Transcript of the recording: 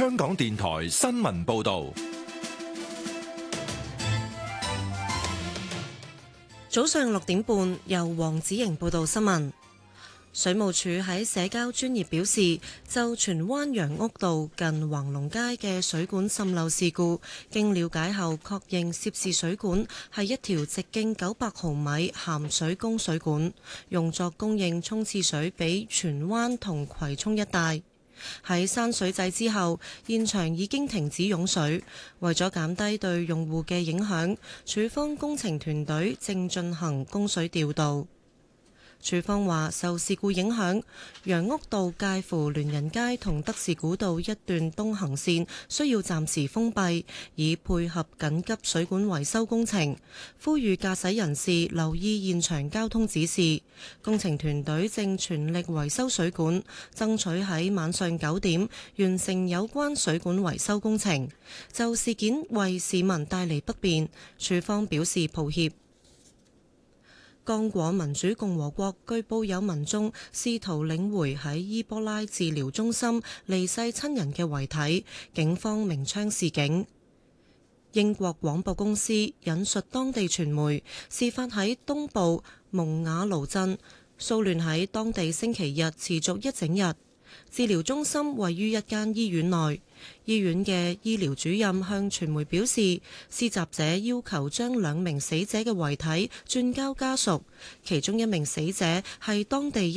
香港電台新聞報道。 早上6點半，由黃子瑩報道新聞。水務署喺社交專頁表示，就荃灣楊屋道近橫龍街嘅水管滲漏事故，經了解後確認涉事水管係一條直徑900毫米鹹水供水管，用作供應沖廁水俾荃灣同葵涌一帶。喺閂水掣之後，現場已經停止湧水。為咗減低對用戶嘅影響，署方工程團隊正進行供水調度。署方話，受事故影響，楊屋道介乎聯仁街同德士古道一段東行線需要暫時封閉，以配合緊急水管維修工程。呼籲駕駛人士留意現場交通指示。工程團隊正全力維修水管，爭取喺晚上9點完成有關水管維修工程。就事件為市民帶嚟不便，署方表示抱歉。剛果民主共和國據報有民眾試圖領回喺伊波拉治療中心離世親人嘅遺體，警方鳴槍示警。英國廣播公司引述當地傳媒，事發喺東部蒙瓦盧鎮，騷亂喺當地星期日持續一整日。治療中心位於一間醫院內，醫院嘅醫療主任向傳媒表示，施襲者要求將2名死者嘅遺體轉交家屬，其中1名死者係當地